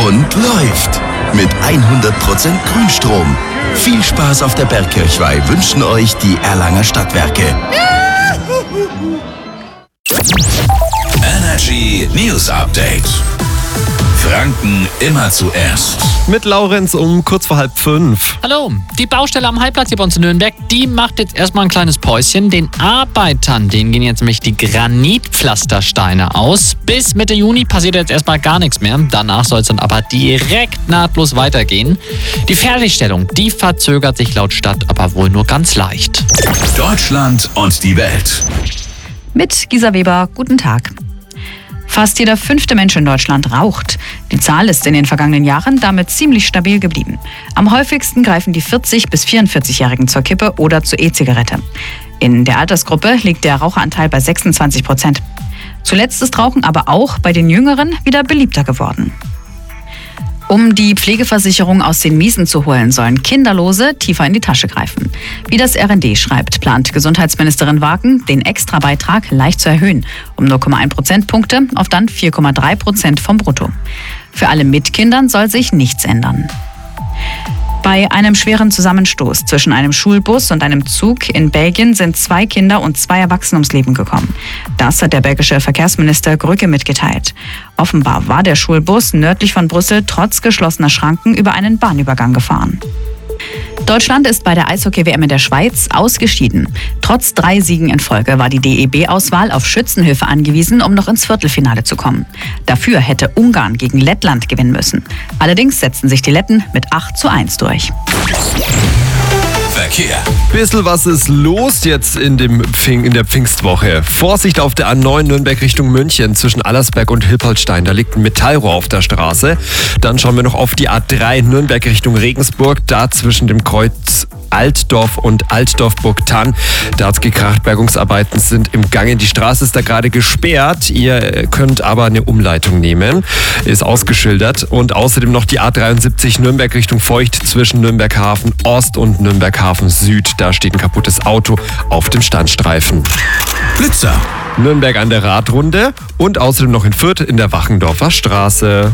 und läuft. Mit 100% Grünstrom. Viel Spaß auf der Bergkirchweih wünschen euch die Erlanger Stadtwerke. Energy News Update. Franken immer zuerst. Mit Laurenz um kurz vor 4:30. Hallo, die Baustelle am Halbplatz hier bei uns in Nürnberg, die macht jetzt erstmal ein kleines Päuschen. Den Arbeitern, denen gehen jetzt nämlich die Granitpflastersteine aus. Bis Mitte Juni passiert jetzt erstmal gar nichts mehr. Danach soll es dann aber direkt nahtlos weitergehen. Die Fertigstellung, die verzögert sich laut Stadt aber wohl nur ganz leicht. Deutschland und die Welt. Mit Gisa Weber, guten Tag. Fast jeder 5. Mensch in Deutschland raucht. Die Zahl ist in den vergangenen Jahren damit ziemlich stabil geblieben. Am häufigsten greifen die 40- bis 44-Jährigen zur Kippe oder zur E-Zigarette. In der Altersgruppe liegt der Raucheranteil bei 26%. Zuletzt ist Rauchen aber auch bei den Jüngeren wieder beliebter geworden. Um die Pflegeversicherung aus den Miesen zu holen, sollen Kinderlose tiefer in die Tasche greifen. Wie das RND schreibt, plant Gesundheitsministerin Wagen, den Extrabeitrag leicht zu erhöhen, um 0,1 Prozentpunkte auf dann 4,3% vom Brutto. Für alle mit Kindern soll sich nichts ändern. Bei einem schweren Zusammenstoß zwischen einem Schulbus und einem Zug in Belgien sind 2 Kinder und 2 Erwachsene ums Leben gekommen. Das hat der belgische Verkehrsminister Grügge mitgeteilt. Offenbar war der Schulbus nördlich von Brüssel trotz geschlossener Schranken über einen Bahnübergang gefahren. Deutschland ist bei der Eishockey-WM in der Schweiz ausgeschieden. Trotz 3 Siegen in Folge war die DEB-Auswahl auf Schützenhilfe angewiesen, um noch ins Viertelfinale zu kommen. Dafür hätte Ungarn gegen Lettland gewinnen müssen. Allerdings setzten sich die Letten mit 8:1 durch. Verkehr. Bissl was ist los jetzt in der Pfingstwoche. Vorsicht auf der A9 Nürnberg Richtung München zwischen Allersberg und Hilpoltstein. Da liegt ein Metallrohr auf der Straße. Dann schauen wir noch auf die A3 Nürnberg Richtung Regensburg. Da zwischen dem Kreuz Altdorf und Altdorf-Burgthann. Da hat's gekracht. Bergungsarbeiten sind im Gange. Die Straße ist da gerade gesperrt. Ihr könnt aber eine Umleitung nehmen. Ist ausgeschildert. Und außerdem noch die A73 Nürnberg Richtung Feucht zwischen Nürnberg Hafen Ost und Nürnberg Hafen Süd. Da steht ein kaputtes Auto auf dem Standstreifen. Blitzer. Nürnberg an der Radrunde und außerdem noch in Fürth in der Wachendorfer Straße.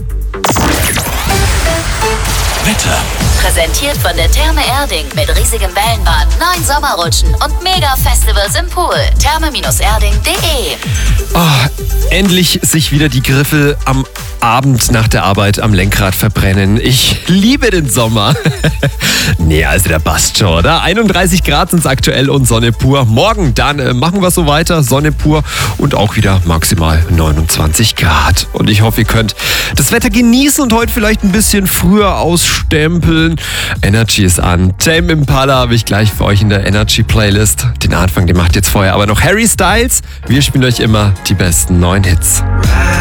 Wetter. Präsentiert von der Therme Erding mit riesigem Wellenbad, 9 Sommerrutschen und Mega-Festivals im Pool. Therme-erding.de. Endlich sich wieder die Griffel am Abend nach der Arbeit am Lenkrad verbrennen. Ich liebe den Sommer. Nee, also der passt schon, oder? 31 Grad sind es aktuell und Sonne pur. Morgen dann machen wir so weiter, Sonne pur und auch wieder maximal 29 Grad. Und ich hoffe, ihr könnt das Wetter genießen und heute vielleicht ein bisschen früher ausstempeln. Energy ist an. Tame Impala habe ich gleich für euch in der Energy Playlist. Den Anfang, den macht jetzt vorher aber noch Harry Styles. Wir spielen euch immer die besten 9 Hits.